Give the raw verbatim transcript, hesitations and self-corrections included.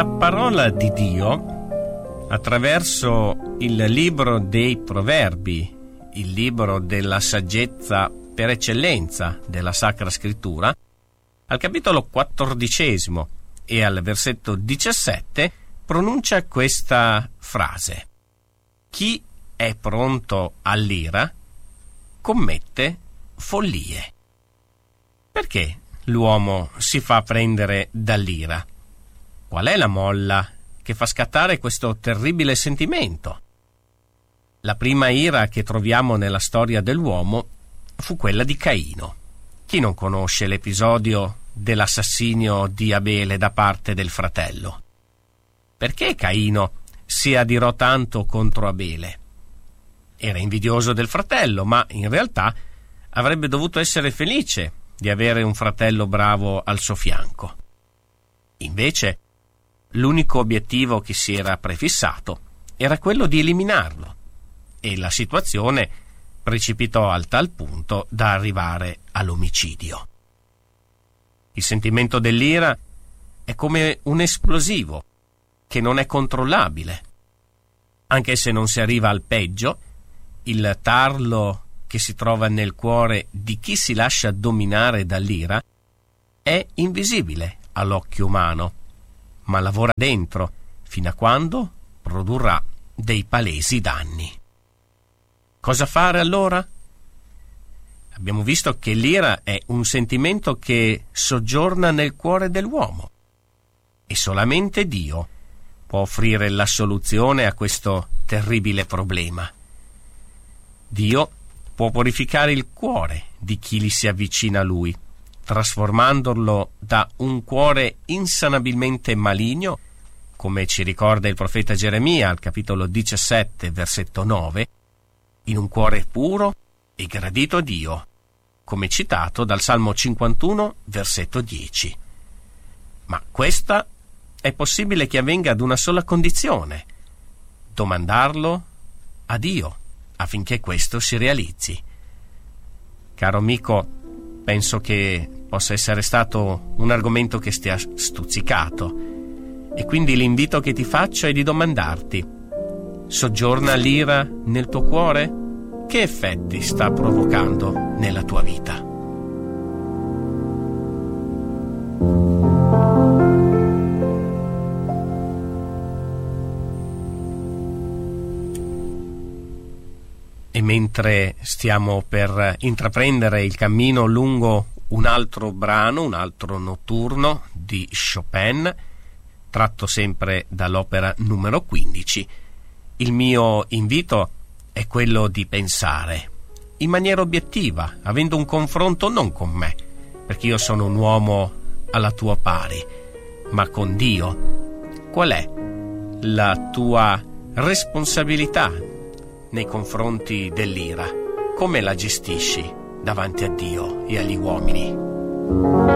La parola di Dio, attraverso il libro dei Proverbi, il libro della saggezza per eccellenza della Sacra Scrittura, al capitolo quattordicesimo e al versetto diciassette pronuncia questa frase: chi è pronto all'ira commette follie. Perché l'uomo si fa prendere dall'ira? Qual è la molla che fa scattare questo terribile sentimento? La prima ira che troviamo nella storia dell'uomo fu quella di Caino. Chi non conosce l'episodio dell'assassinio di Abele da parte del fratello? Perché Caino si adirò tanto contro Abele? Era invidioso del fratello, ma in realtà avrebbe dovuto essere felice di avere un fratello bravo al suo fianco. Invece, l'unico obiettivo che si era prefissato era quello di eliminarlo, e la situazione precipitò al tal punto da arrivare all'omicidio. Il sentimento dell'ira è come un esplosivo che non è controllabile. Anche se non si arriva al peggio, il tarlo che si trova nel cuore di chi si lascia dominare dall'ira è invisibile all'occhio umano, ma lavora dentro fino a quando produrrà dei palesi danni. Cosa fare allora? Abbiamo visto che l'ira è un sentimento che soggiorna nel cuore dell'uomo e solamente Dio può offrire la soluzione a questo terribile problema. Dio può purificare il cuore di chi gli si avvicina a Lui, trasformandolo da un cuore insanabilmente maligno, come ci ricorda il profeta Geremia al capitolo diciassette, versetto nove, in un cuore puro e gradito a Dio, come citato dal Salmo cinquantuno, versetto dieci. Ma questa è possibile che avvenga ad una sola condizione: domandarlo a Dio affinché questo si realizzi. Caro amico, penso che possa essere stato un argomento che stia stuzzicato, e quindi l'invito che ti faccio è di domandarti: soggiorna l'ira nel tuo cuore? Che effetti sta provocando nella tua vita? E mentre stiamo per intraprendere il cammino lungo un altro brano, un altro notturno di Chopin, tratto sempre dall'opera numero quindici, il mio invito è quello di pensare in maniera obiettiva, avendo un confronto non con me, perché io sono un uomo alla tua pari, ma con Dio. Qual è la tua responsabilità nei confronti dell'ira? Come la gestisci davanti a Dio e agli uomini?